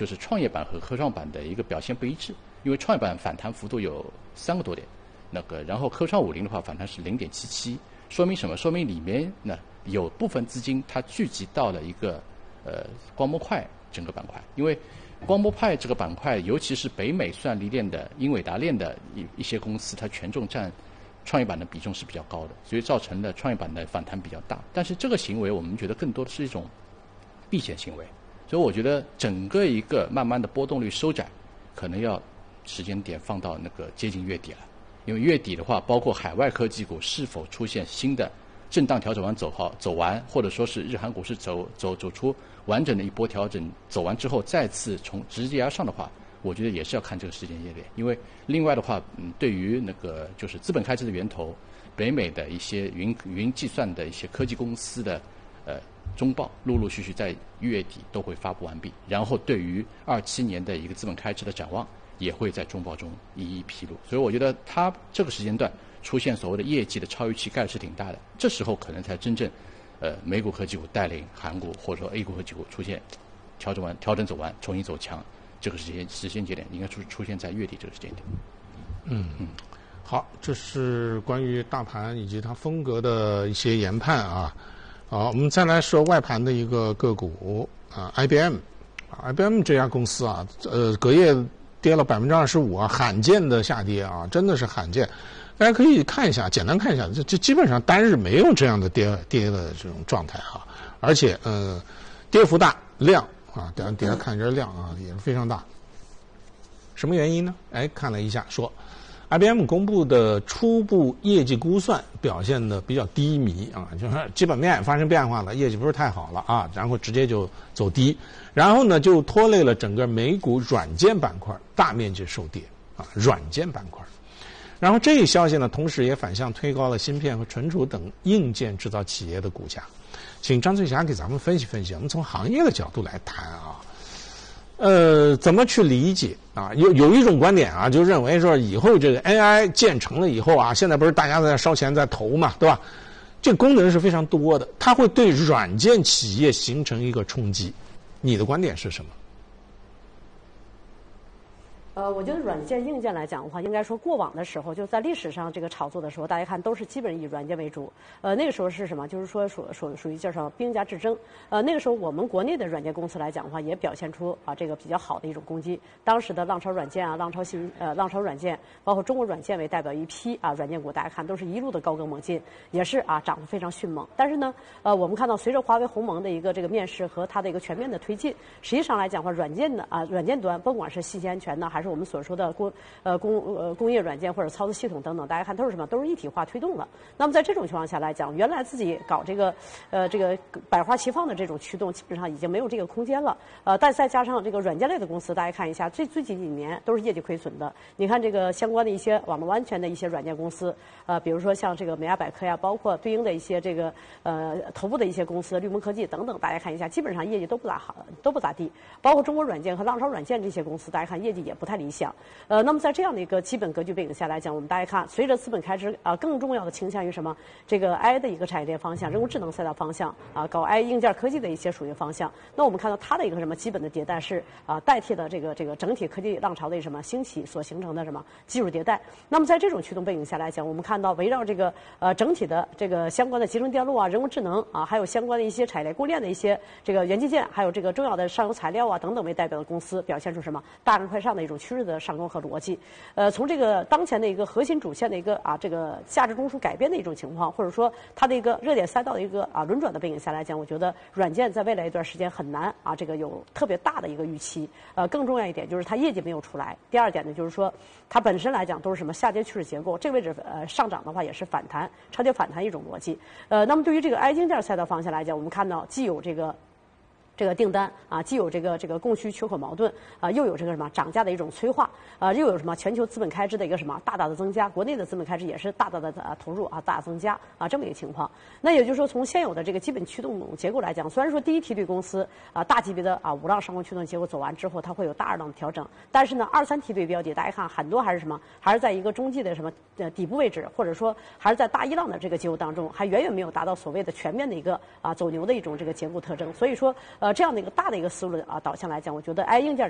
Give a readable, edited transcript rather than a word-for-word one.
就是创业板和科创板的一个表现不一致，因为创业板反弹幅度有3个多点，然后科创50的话反弹是0.77，说明什么？说明里面呢有部分资金它聚集到了一个光模块整个板块，因为光模块这个板块，尤其是北美算力链的英伟达链的一些公司，它权重占创业板的比重是比较高的，所以造成了创业板的反弹比较大。但是这个行为我们觉得更多的是一种避险行为，所以我觉得整个一个慢慢的波动率收窄，可能要时间点放到接近月底了。因为月底的话，包括海外科技股是否出现新的震荡调整完走完，或者说是日韩股市走出完整的一波调整，走完之后再次直接压上的话，我觉得也是要看这个时间节点。因为另外的话，对于就是资本开支的源头，北美的一些云计算的一些科技公司的中报，陆陆续续在月底都会发布完毕。然后对于27年的一个资本开支的展望，也会在中报中一一披露。所以我觉得它这个时间段出现所谓的业绩的超预期概率是挺大的，这时候可能才真正美股科技股带领韩股或者说 A 股科技股出现调整走完重新走强，这个时间节点应该出现在月底这个时间点。 好，这是关于大盘以及它风格的一些研判啊。好，我们再来说外盘的一个个股IBM 这家公司啊，隔夜跌了25%啊，罕见的下跌啊，真的是罕见。大家可以看一下，简单看一下，这基本上单日没有这样的跌的这种状态啊，而且跌幅大，量啊，大家看这量啊也是非常大。什么原因呢？看了一下说，IBM 公布的初步业绩估算表现的比较低迷啊，就是基本面发生变化了，业绩不是太好了啊，然后直接就走低，然后呢就拖累了整个美股软件板块大面积收跌啊，软件板块。然后这一消息呢，同时也反向推高了芯片和存储等硬件制造企业的股价。请张翠霞给咱们分析分析，我们从行业的角度来谈啊。怎么去理解啊？有一种观点啊，就认为说以后这个 AI 建成了以后啊，现在不是大家在烧钱在投嘛，对吧？这功能是非常多的，它会对软件企业形成一个冲击。你的观点是什么？ 我觉得软件硬件来讲的话，应该说过往的时候，就在历史上这个炒作的时候，大家看都是基本以软件为主。那个时候是什么？就是说属于叫什么兵家之争。那个时候我们国内的软件公司来讲的话，也表现出这个比较好的一种攻击。当时的浪潮软件啊、浪潮软件，包括中国软件为代表一批软件股，大家看都是一路的高歌猛进，也是涨得非常迅猛。但是呢，我们看到随着华为鸿蒙的一个这个面世和它的一个全面的推进，实际上来讲的话，软件端不管是信息安全呢，还是我们所说的工业软件或者操作系统等等，大家看都是什么？都是一体化推动了。那么在这种情况下来讲，原来自己搞这个百花齐放的这种驱动，基本上已经没有这个空间了。但再加上这个软件类的公司，大家看一下，最近几年都是业绩亏损的。你看这个相关的一些网络安全的一些软件公司，比如说像这个美亚百科呀，包括对应的一些这个头部的一些公司，绿盟科技等等，大家看一下，基本上业绩都不咋好，都不咋地。包括中国软件和浪潮软件这些公司，大家看业绩也不太理想。那么在这样的一个基本格局背景下来讲，我们大家看，随着资本开支更重要的倾向于什么？这个 AI 的一个产业链方向，人工智能赛道方向搞 AI 硬件科技的一些属于方向。那我们看到它的一个什么基本的迭代是代替了这个整体科技浪潮的什么兴起所形成的什么技术迭代。那么在这种驱动背景下来讲，我们看到围绕这个整体的这个相关的集成电路人工智能还有相关的一些产业链供应链的一些这个元器件，还有这个重要的上游材料等等为代表的公司，表现出什么大浪快上的一种趋势的上攻和逻辑。从这个当前的一个核心主线的一个这个价值中枢改变的一种情况，或者说它的一个热点赛道的一个轮转的背景下来讲，我觉得软件在未来一段时间很难这个有特别大的一个预期。更重要一点就是它业绩没有出来。第二点呢，就是说它本身来讲都是什么下跌趋势结构，这个位置上涨的话也是反弹，超跌反弹一种逻辑。那么对于这个 AI 硬件赛道方向来讲，我们看到既有这个订单既有这个供需缺口矛盾又有这个什么涨价的一种催化又有什么全球资本开支的一个什么大的增加，国内的资本开支也是大的投入大增加这么一个情况。那也就是说，从现有的这个基本驱动结构来讲，虽然说第一梯队公司大级别的五浪上攻驱动结构走完之后，它会有大二浪的调整，但是呢，二三梯队标的大家看很多还是什么，还是在一个中继的什么底部位置，或者说还是在大一浪的这个结构当中，还远远没有达到所谓的全面的一个走牛的一种这个结构特征。所以说这样的一个大的一个思路导向来讲，我觉得硬件